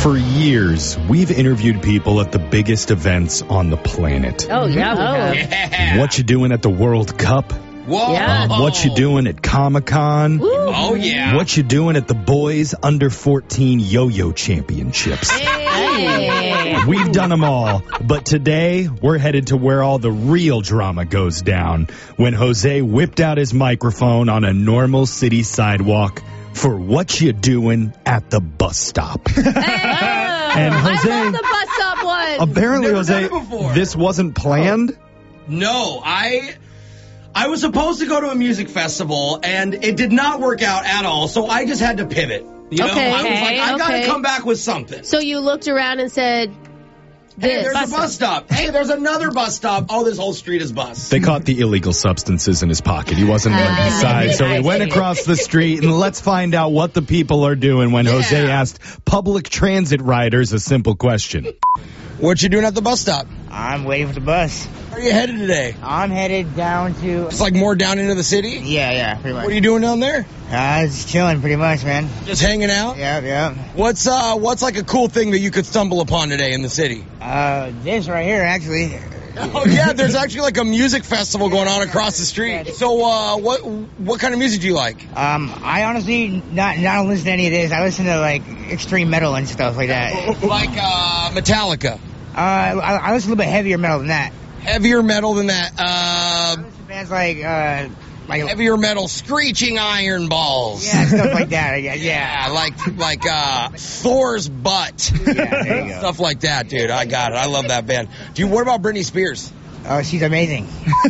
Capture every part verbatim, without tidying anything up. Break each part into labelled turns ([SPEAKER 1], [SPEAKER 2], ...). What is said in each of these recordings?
[SPEAKER 1] For years, we've interviewed people at the biggest events on the planet.
[SPEAKER 2] Oh, yeah.
[SPEAKER 3] Oh.
[SPEAKER 4] Yeah.
[SPEAKER 1] What you doing at the World Cup?
[SPEAKER 4] Whoa.
[SPEAKER 2] Yeah.
[SPEAKER 1] What you doing at Comic-Con?
[SPEAKER 4] Oh, yeah.
[SPEAKER 1] What you doing at the boys under fourteen yo-yo championships?
[SPEAKER 2] Hey.
[SPEAKER 1] We've done them all, but today we're headed to where all the real drama goes down when Jose whipped out his microphone on a normal city sidewalk for What You Doing at the Bus Stop.
[SPEAKER 2] Hey.
[SPEAKER 1] And Jose,
[SPEAKER 2] I love the bus stop one.
[SPEAKER 1] apparently,
[SPEAKER 4] Never
[SPEAKER 1] Jose,
[SPEAKER 4] done it before.
[SPEAKER 1] this wasn't planned.
[SPEAKER 4] No, I I was supposed to go to a music festival, and it did not work out at all, so I just had to pivot. You know,
[SPEAKER 2] Okay,
[SPEAKER 4] I was like,
[SPEAKER 2] okay,
[SPEAKER 4] I gotta
[SPEAKER 2] okay.
[SPEAKER 4] come back with something.
[SPEAKER 2] So you looked around and said,
[SPEAKER 4] Hey,
[SPEAKER 2] this.
[SPEAKER 4] there's
[SPEAKER 2] Bus
[SPEAKER 4] a bus stop. Hey, there's another bus stop. Oh, this whole street is bus.
[SPEAKER 1] They caught the illegal substances in his pocket. He wasn't letting
[SPEAKER 2] Ah,
[SPEAKER 1] inside, so
[SPEAKER 2] I
[SPEAKER 1] he went
[SPEAKER 2] see.
[SPEAKER 1] across the street, and let's find out what the people are doing when Jose
[SPEAKER 4] Yeah.
[SPEAKER 1] asked public transit riders a simple question.
[SPEAKER 4] What you doing at the bus stop?
[SPEAKER 5] I'm waiting for the bus.
[SPEAKER 4] Where are you headed today?
[SPEAKER 5] I'm headed down to...
[SPEAKER 4] It's like more down into the city?
[SPEAKER 5] Yeah, yeah, pretty much.
[SPEAKER 4] What are you doing down there?
[SPEAKER 5] Uh, just chilling pretty much, man.
[SPEAKER 4] Just hanging out?
[SPEAKER 5] Yeah, yeah.
[SPEAKER 4] What's uh what's like a cool thing that you could stumble upon today in the city?
[SPEAKER 5] Uh, this right here, actually.
[SPEAKER 4] Oh yeah, there's actually like a music festival going on across the street. So uh what what kind of music do you like?
[SPEAKER 5] Um, I honestly not not don't listen to any of this. I listen to, like, extreme metal and stuff like that.
[SPEAKER 4] Like uh Metallica.
[SPEAKER 5] Uh, I, I listen a little bit heavier metal than that.
[SPEAKER 4] Heavier metal than that. Uh
[SPEAKER 5] I listen to bands like, uh, like...
[SPEAKER 4] heavier metal, Screeching Iron Balls.
[SPEAKER 5] Yeah, stuff like that, I guess.
[SPEAKER 4] Yeah,
[SPEAKER 5] Yeah.
[SPEAKER 4] like like uh Thor's butt.
[SPEAKER 5] Yeah, there you go.
[SPEAKER 4] Stuff like that, dude. I got it. I love that band. Do you what about Britney Spears?
[SPEAKER 5] Oh, she's amazing.
[SPEAKER 4] Wait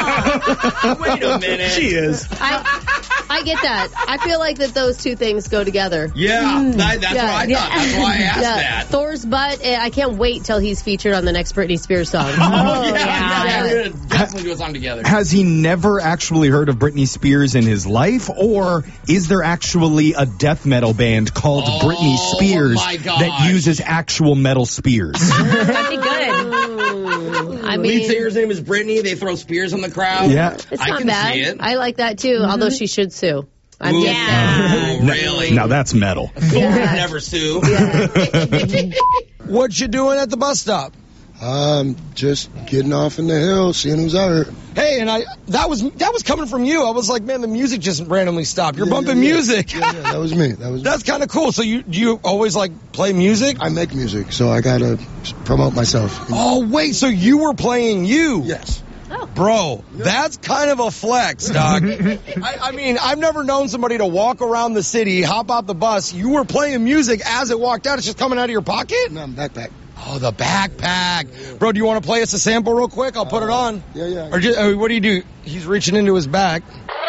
[SPEAKER 4] a minute.
[SPEAKER 6] She is.
[SPEAKER 2] I, I get that. I feel like that those two things go together.
[SPEAKER 4] Yeah, that, that's
[SPEAKER 2] Yeah,
[SPEAKER 4] what I
[SPEAKER 2] yeah.
[SPEAKER 4] thought. That's why I asked
[SPEAKER 2] Yeah,
[SPEAKER 4] that.
[SPEAKER 2] Thor's butt. eh, I can't wait till he's featured on the next Britney Spears song.
[SPEAKER 4] Oh, yeah,
[SPEAKER 2] yeah.
[SPEAKER 4] yeah, we're gonna definitely do a song together.
[SPEAKER 1] Has he never actually heard of Britney Spears in his life, or is there actually a death metal band called
[SPEAKER 4] Oh,
[SPEAKER 1] Britney Spears
[SPEAKER 4] my gosh.
[SPEAKER 1] that uses actual metal spears?
[SPEAKER 3] That'd be good.
[SPEAKER 2] Mm, I
[SPEAKER 4] Lead
[SPEAKER 2] mean,
[SPEAKER 4] singer's name is Britney. They throw spears on the crowd.
[SPEAKER 1] Yeah.
[SPEAKER 2] it's
[SPEAKER 4] I
[SPEAKER 2] not
[SPEAKER 4] can
[SPEAKER 2] bad.
[SPEAKER 4] see it.
[SPEAKER 2] I like that too. Although she should sue. I'm
[SPEAKER 4] Ooh,
[SPEAKER 2] just saying.
[SPEAKER 4] really?
[SPEAKER 1] Now that's metal.
[SPEAKER 4] Thor would never sue. What you doing at the bus stop?
[SPEAKER 7] Um, just getting off in the hill, seeing who's out here.
[SPEAKER 4] Hey, and I that was that was coming from you. I was like, man, the music just randomly stopped. You're
[SPEAKER 7] Yeah,
[SPEAKER 4] bumping
[SPEAKER 7] yeah, yeah.
[SPEAKER 4] music.
[SPEAKER 7] Yeah, yeah, that was me. That was.
[SPEAKER 4] That's kind of cool. So you do you always like play music?
[SPEAKER 7] I make music, so I gotta promote myself.
[SPEAKER 4] Oh wait, so you were playing you?
[SPEAKER 7] Yes.
[SPEAKER 4] Bro, that's kind of a flex, dog. I, I mean, I've never known somebody to walk around the city, hop out the bus. You were playing music as it walked out. It's just coming out of your pocket?
[SPEAKER 7] No, I'm backpack.
[SPEAKER 4] Oh, the backpack. Bro, do you want to play us a sample real quick? I'll put it on.
[SPEAKER 7] Yeah, yeah.
[SPEAKER 4] Or just, uh, what do you do? He's reaching into his back.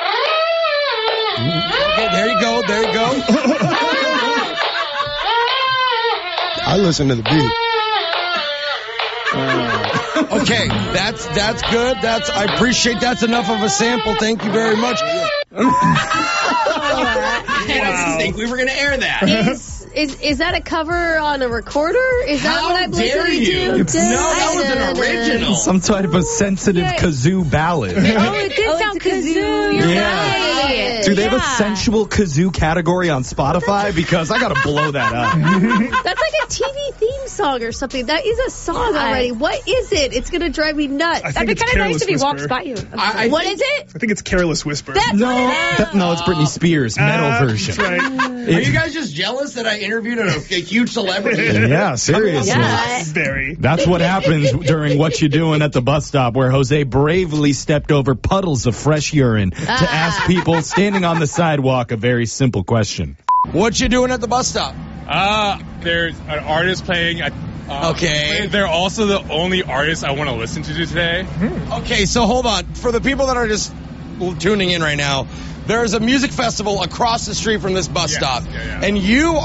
[SPEAKER 4] Okay, there you go. There you go.
[SPEAKER 7] I listen to the beat.
[SPEAKER 4] Okay, that's that's good. That's I appreciate that's enough of a sample. Thank you very much. I didn't think we were going to air that.
[SPEAKER 2] Is, is is that a cover on a recorder? Is that
[SPEAKER 4] How
[SPEAKER 2] what I'm
[SPEAKER 4] dare
[SPEAKER 2] listening
[SPEAKER 4] you?
[SPEAKER 2] to?
[SPEAKER 4] No, that was an original.
[SPEAKER 1] Some type of sensitive
[SPEAKER 3] Yeah.
[SPEAKER 1] kazoo ballad.
[SPEAKER 3] Oh, it did
[SPEAKER 2] Oh,
[SPEAKER 3] sound
[SPEAKER 2] it's a kazoo.
[SPEAKER 3] kazoo. You're
[SPEAKER 1] Yeah.
[SPEAKER 3] right.
[SPEAKER 1] Do they have a
[SPEAKER 3] Yeah.
[SPEAKER 1] sensual kazoo category on Spotify? Because I gotta blow that up.
[SPEAKER 2] That's like a T V theme song or something. That is a song
[SPEAKER 3] I-
[SPEAKER 2] already. What is it? It's gonna drive me nuts.
[SPEAKER 6] I
[SPEAKER 3] That'd
[SPEAKER 6] think
[SPEAKER 3] be
[SPEAKER 6] it's
[SPEAKER 3] kind of nice
[SPEAKER 6] Careless
[SPEAKER 3] if he
[SPEAKER 6] Whisper.
[SPEAKER 3] walks by you.
[SPEAKER 4] I, I
[SPEAKER 2] What
[SPEAKER 4] think-
[SPEAKER 2] is it?
[SPEAKER 6] I think it's Careless Whisper.
[SPEAKER 2] That's
[SPEAKER 1] No,
[SPEAKER 2] what it is.
[SPEAKER 1] that, no, it's Britney Spears metal
[SPEAKER 6] Ah,
[SPEAKER 1] version.
[SPEAKER 6] That's right.
[SPEAKER 4] Are you guys just jealous that I interviewed a, a huge celebrity?
[SPEAKER 1] Yeah, seriously.
[SPEAKER 2] Yeah.
[SPEAKER 6] Very.
[SPEAKER 1] That's what happens during What You Doing at the Bus Stop, where Jose bravely stepped over puddles of fresh urine to
[SPEAKER 2] Ah.
[SPEAKER 1] ask people standing on the sidewalk a very simple question.
[SPEAKER 4] What you doing at the bus stop?
[SPEAKER 8] Uh, there's an artist playing. At, uh,
[SPEAKER 4] Okay.
[SPEAKER 8] They're also the only artist I want to listen to today.
[SPEAKER 4] Okay, so hold on. For the people that are just tuning in right now, there's a music festival across the street from this bus
[SPEAKER 8] Yes,
[SPEAKER 4] stop.
[SPEAKER 8] yeah, yeah.
[SPEAKER 4] And you